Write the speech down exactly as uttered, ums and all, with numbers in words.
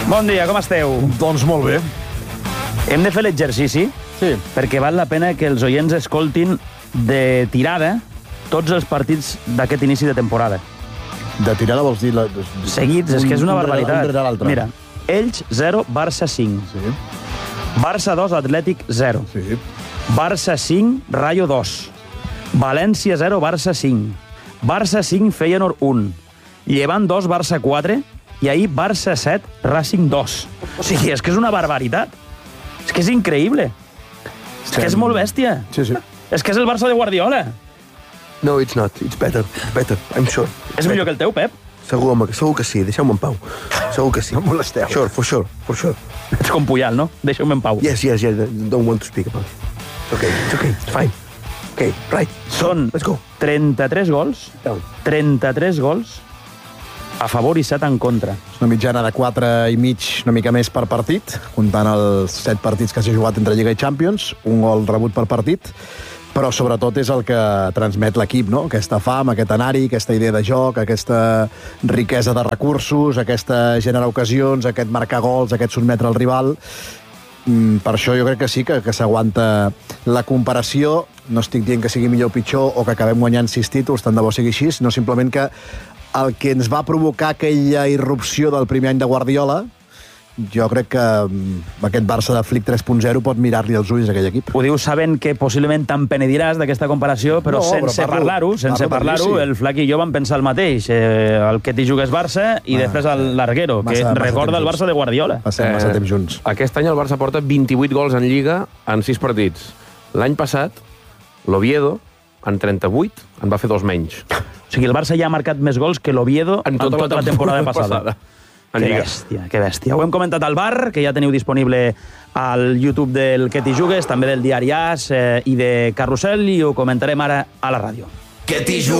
Bon dia, com esteu? Doncs molt bé. Hem de fer l'exercici Sí. perquè val la pena que els oients escoltin de tirada tots els partits d'aquest inici de temporada. De tirada vols dir... La... Seguits, és que és una Un rere- barbaritat. un rere l'altre. Mira, Elx zero, Barça cinc. Sí, Barça dos, Atlètic zero. sí. Barça cinc, Rayo dos. València zero, Barça cinc. Barça cinc, Feyenoord un. Llevant dos, Barça quatre. I ahir Barça set, Racing dos. O sigui, és que és una barbaritat. És que és increïble. És que és molt bèstia. Sí, sí. És que és el Barça de Guardiola. No, it's not. It's better. Better. I'm sure. És millor que el teu, Pep. Segur, home, segur que sí. Deixeu-me en pau. Segur que sí. No em molesteu. Sure, for sure. For sure. Ets com Puyal, no? Deixeu-me en pau. Yes, yes, yes. Don't want to speak about it. It's okay. It's okay. It's fine. Okay, right. Són Let's go. trenta-tres gols, Down. trenta-tres gols a favor i set en contra. És una mitjana de quatre i mig, una mica més per partit, comptant els set partits que s'ha jugat entre Lliga i Champions, un gol rebut per partit, però sobretot és el que transmet l'equip, no? Aquesta fam, aquest anar-hi, aquesta idea de joc, aquesta riquesa de recursos, aquesta generar ocasions, aquest marcar gols, aquest sotmetre al rival. Mm, per això jo crec que sí, que, que s'aguanta la comparació. No estic dient que sigui millor o pitjor o que acabem guanyant sis títols, tant de bo sigui així, sinó simplement que el que ens va provocar aquella irrupció del primer any de Guardiola, jo crec que mm, aquest Barça de Flick tres punt zero pot mirar-li els ulls a aquell equip. Ho dius sabent que possiblement te'n penediràs d'aquesta comparació, però No, però sense parlo- parlar-ho, sense parlo parlar-ho, d'inici. el Flac i jo vam pensar el mateix. Eh, el que t'hi jugues Barça i Ah, després el Larguero, que massa- massa recorda el temps Barça de Guardiola. Passem massa temps junts. Aquest any el Barça porta vint-i-vuit gols en Lliga en sis partits. L'any passat, l'Oviedo, en trenta-vuit, en va fer dos menys. O sigui, el Barça ja ha marcat més gols que l'Oviedo en tota, tota la temporada passada. En Que Lliga. bèstia, que bèstia. Ho hem comentat al bar, que ja teniu disponible al YouTube del Que t'hi jugues, també del Diari As eh, i de Carrusel, i ho comentarem ara a la ràdio. Que t'hi